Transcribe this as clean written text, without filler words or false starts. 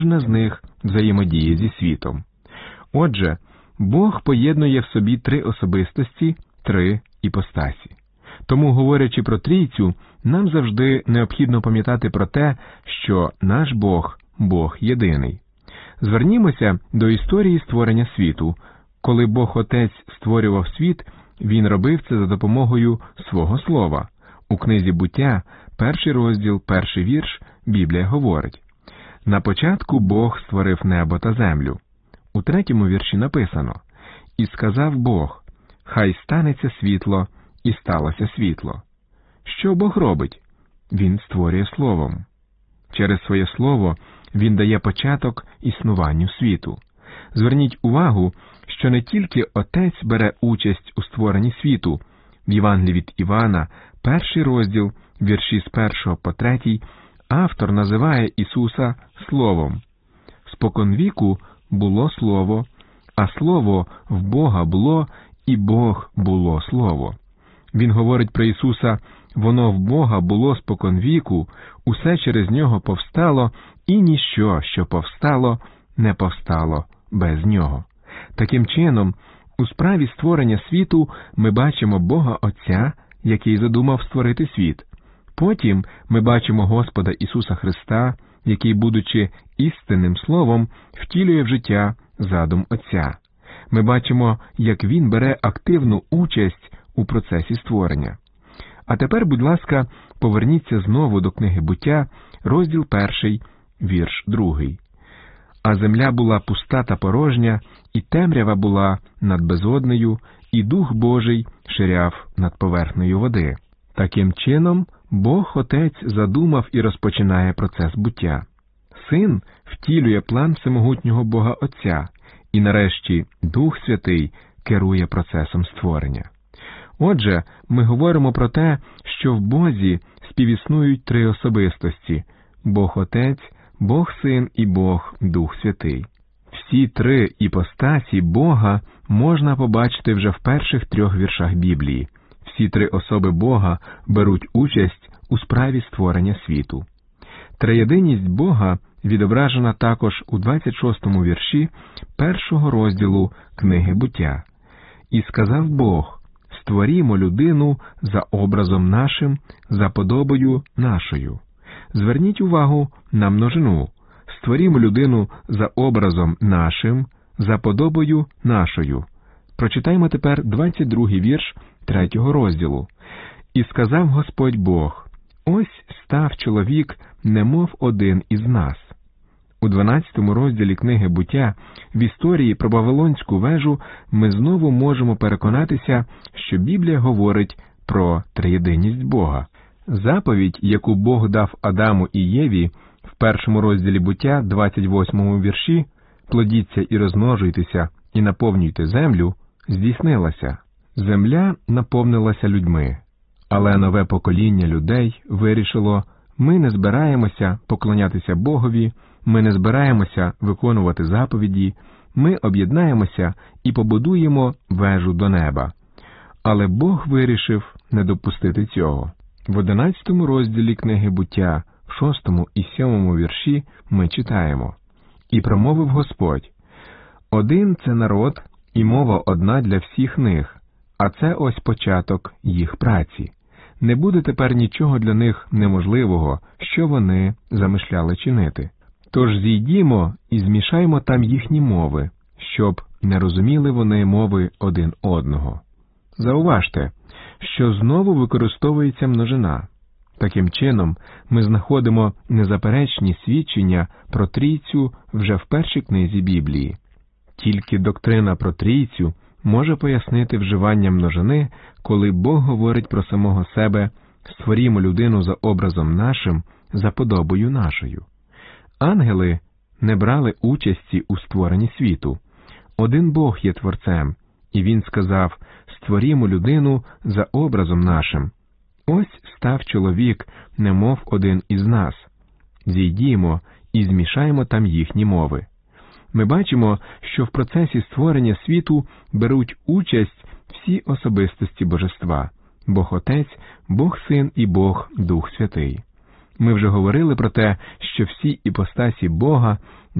кожна з них взаємодіє зі світом. Отже, Бог поєднує в собі три особистості, три іпостасі. Тому, говорячи про Трійцю, нам завжди необхідно пам'ятати про те, що наш Бог – Бог єдиний. Звернімося до історії створення світу. Коли Бог Отець створював світ, Він робив це за допомогою свого Слова. У книзі «Буття», 1 розділ, 1 вірш, Біблія говорить: «На початку Бог створив небо та землю». У 3 вірші написано: «І сказав Бог, хай станеться світло, і сталося світло». Що Бог робить? Він створює Словом. Через своє Слово Він дає початок існуванню світу. Зверніть увагу, що не тільки Отець бере участь у створенні світу. В Євангелії від Івана, 1 розділ, вірші з 1 по 3, автор називає Ісуса Словом. Споконвіку було Слово, а Слово в Бога було, і Бог було Слово. Він говорить про Ісуса: «Воно в Бога було споконвіку, усе через Нього повстало, і ніщо, що повстало, не повстало без Нього». Таким чином, у справі створення світу ми бачимо Бога Отця, який задумав створити світ. Потім ми бачимо Господа Ісуса Христа, який, будучи істинним Словом, втілює в життя задум Отця. Ми бачимо, як Він бере активну участь у процесі створення. А тепер, будь ласка, поверніться знову до книги «Буття», розділ 1, вірш 2. «А земля була пуста та порожня, і темрява була над безоднею, і Дух Божий ширяв над поверхнею води». Таким чином, Бог Отець задумав і розпочинає процес буття. Син втілює план всемогутнього Бога Отця, і нарешті Дух Святий керує процесом створення. Отже, ми говоримо про те, що в Бозі співіснують три особистості – Бог Отець, Бог Син і Бог Дух Святий. Всі три іпостасі Бога можна побачити вже в перших 3 віршах Біблії. Всі три особи Бога беруть участь у справі створення світу. Триєдиність Бога відображена також у 26 вірші 1 розділу книги «Буття». «І сказав Бог, створімо людину за образом нашим, за подобою нашою». Зверніть увагу на множину. «Створімо людину за образом нашим, за подобою нашою». Прочитаймо тепер 22-й вірш 3 розділу. «І сказав Господь Бог, ось став чоловік, немов один із нас». У 12 розділі книги «Буття» в історії про Вавилонську вежу ми знову можемо переконатися, що Біблія говорить про триєдиність Бога. Заповідь, яку Бог дав Адаму і Єві в 1 розділі «Буття», 28 вірші «Плодіться і розмножуйтеся, і наповнюйте землю», здійснилася. Земля наповнилася людьми, але нове покоління людей вирішило: ми не збираємося поклонятися Богові, ми не збираємося виконувати заповіді, ми об'єднаємося і побудуємо вежу до неба. Але Бог вирішив не допустити цього. В 11 розділі книги «Буття», в 6 і 7 вірші ми читаємо: «І промовив Господь: один це народ, і мова одна для всіх них, а це ось початок їх праці. Не буде тепер нічого для них неможливого, що вони замишляли чинити. Тож зійдімо і змішаймо там їхні мови, щоб не розуміли вони мови один одного». Зауважте, що знову використовується множина. Таким чином, ми знаходимо незаперечні свідчення про Трійцю вже в першій книзі Біблії. Тільки доктрина про Трійцю може пояснити вживання множини, коли Бог говорить про самого себе: «Створімо людину за образом нашим, за подобою нашою». Ангели не брали участі у створенні світу. Один Бог є Творцем, і Він сказав: «Створімо людину за образом нашим». Ось став чоловік, немов один із нас. Зійдімо і змішаємо там їхні мови. Ми бачимо, що в процесі створення світу беруть участь всі особистості Божества – Бог Отець, Бог Син і Бог Дух Святий. Ми вже говорили про те, що всі іпостасі Бога